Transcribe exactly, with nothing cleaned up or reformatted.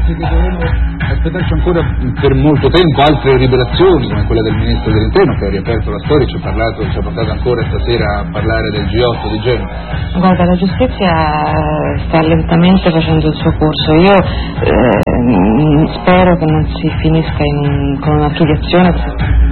pensi che dovremmo aspettarci ancora per molto tempo altre rivelazioni come quella del ministro dell'interno che ha riaperto la storia e ci ha parlato, ci ha portato ancora stasera a parlare del G otto di Genova? Guarda, la giustizia sta lentamente facendo il suo corso. Io eh, spero che non si finisca in, con un'archiviazione.